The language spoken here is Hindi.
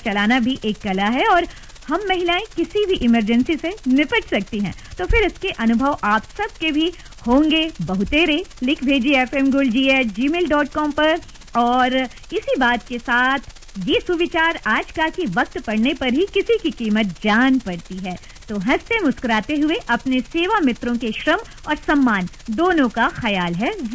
चलाना भी एक कला है और हम महिलाएं किसी भी इमरजेंसी से निपट सकती हैं। तो फिर इसके अनुभव आप सबके भी होंगे बहुतेरे। लिख भेजिए fmgolji@gmail.com पर। और इसी बात के साथ ये सुविचार आज का कि वक्त पड़ने पर ही किसी की कीमत जान पड़ती है। तो हंसते मुस्कुराते हुए अपने सेवा मित्रों के श्रम और सम्मान दोनों का ख्याल है।